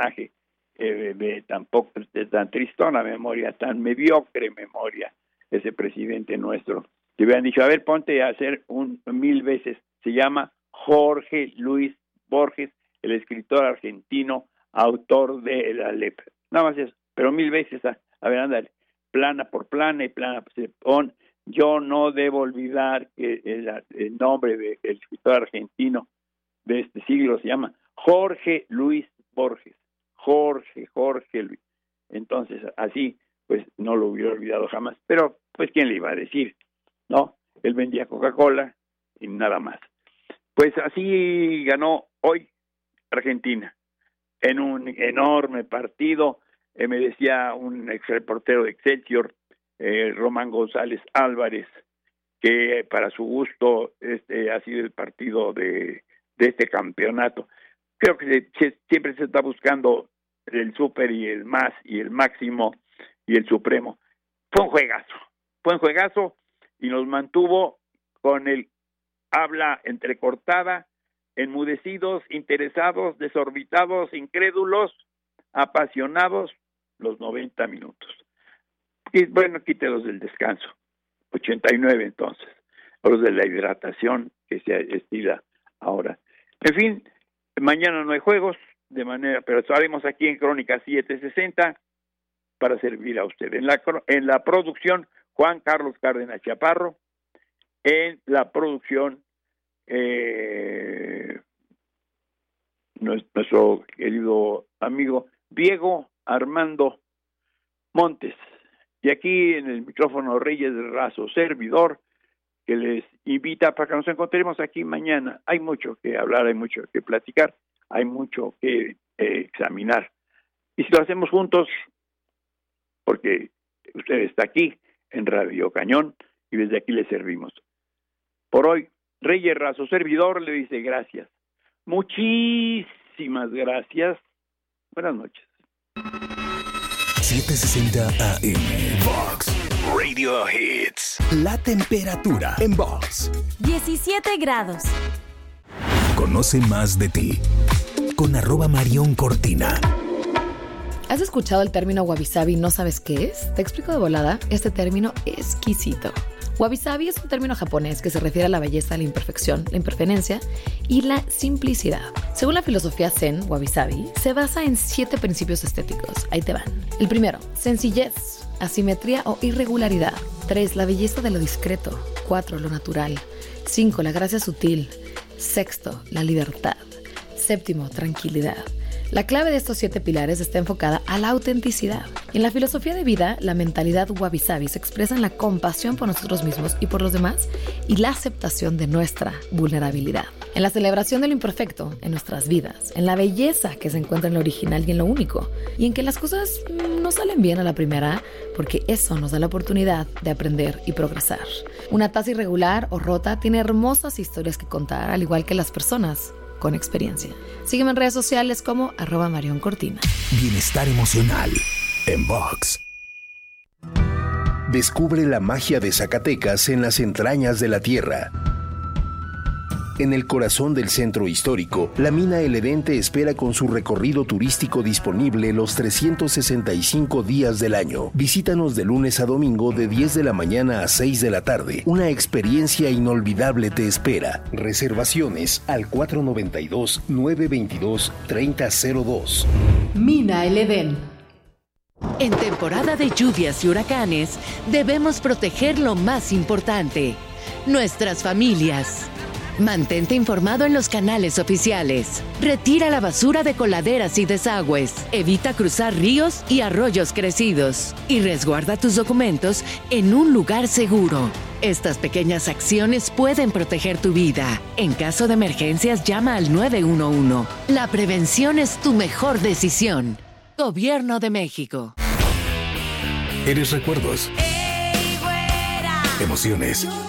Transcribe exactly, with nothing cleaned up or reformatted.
personaje eh, de tan poco, de tan tristona memoria, tan mediocre memoria, ese presidente nuestro, que hubieran dicho, a ver, ponte a hacer un mil veces. Se llama Jorge Luis Borges, el escritor argentino, autor de La lepra. Nada más eso, pero mil veces, a, a ver, ándale, plana por plana y plana por plana. Yo no debo olvidar que el, el nombre del escritor argentino de este siglo se llama Jorge Luis Borges. Jorge, Jorge Luis. Entonces, así, pues, no lo hubiera olvidado jamás. Pero, pues, ¿quién le iba a decir? ¿No? Él vendía Coca-Cola y nada más. Pues así ganó hoy Argentina, en un enorme partido. Eh, me decía un ex reportero de Excelsior, eh, Román González Álvarez, que para su gusto este ha sido el partido de, de este campeonato. Creo que se, se, siempre se está buscando el súper y el más y el máximo y el supremo. Fue un juegazo, fue un juegazo y nos mantuvo con el habla entrecortada, enmudecidos, interesados, desorbitados, incrédulos, apasionados, los noventa minutos. Y bueno, quítelos del descanso, ochenta y nueve entonces, los de la hidratación que se estila ahora. En fin, mañana no hay juegos, de manera, pero estaremos aquí en Crónica setecientos sesenta para servir a usted. En la, en la producción, Juan Carlos Cárdenas Chaparro. En la producción, eh, nuestro querido amigo Diego Armando Montes. Y aquí en el micrófono Reyes Razo, servidor, que les invita para que nos encontremos aquí mañana. Hay mucho que hablar, hay mucho que platicar, hay mucho que eh, examinar. Y si lo hacemos juntos, porque usted está aquí en Radio Cañón y desde aquí le servimos. Por hoy, Reyes Razo, servidor, le dice gracias. Muchísimas gracias. Buenas noches. setecientos sesenta A M Vox Radio Hits. La temperatura en Vox. diecisiete grados. Conoce más de ti con arroba Marión Cortina. ¿Has escuchado el término wabi-sabi y no sabes qué es? Te explico de volada este término exquisito. Wabi-sabi es un término japonés que se refiere a la belleza, la imperfección, la impertinencia y la simplicidad. Según la filosofía zen, wabi-sabi se basa en siete principios estéticos. Ahí te van. El primero, sencillez, asimetría o irregularidad. Tres, la belleza de lo discreto. Cuatro, lo natural. Cinco, la gracia sutil. Sexto, la libertad. Séptimo, tranquilidad. La clave de estos siete pilares está enfocada a la autenticidad. En la filosofía de vida, la mentalidad wabi-sabi se expresa en la compasión por nosotros mismos y por los demás y la aceptación de nuestra vulnerabilidad. En la celebración de lo imperfecto en nuestras vidas, en la belleza que se encuentra en lo original y en lo único, y en que las cosas no salen bien a la primera, porque eso nos da la oportunidad de aprender y progresar. Una taza irregular o rota tiene hermosas historias que contar, al igual que las personas con experiencia. Sígueme en redes sociales como arroba Marión Cortina. Bienestar emocional en Vox. Descubre la magia de Zacatecas en las entrañas de la tierra. En el corazón del centro histórico, la mina El Edén te espera con su recorrido turístico disponible los trescientos sesenta y cinco días del año. Visítanos de lunes a domingo de diez de la mañana a seis de la tarde. Una experiencia inolvidable te espera. Reservaciones al cuatro noventa y dos, nueve veintidós, treinta cero dos. Mina El Edén. En temporada de lluvias y huracanes, debemos proteger lo más importante: nuestras familias. Mantente informado en los canales oficiales. Retira la basura de coladeras y desagües. Evita cruzar ríos y arroyos crecidos. Y resguarda tus documentos en un lugar seguro. Estas pequeñas acciones pueden proteger tu vida. En caso de emergencias, llama al nueve uno uno. La prevención es tu mejor decisión. Gobierno de México. Eres recuerdos. Ey, güera. Emociones.